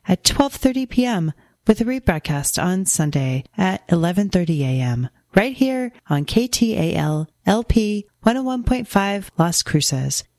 at 12:30 p.m. with a rebroadcast on Sunday at 11:30 a.m. right here on KTAL LP 101.5 Las Cruces.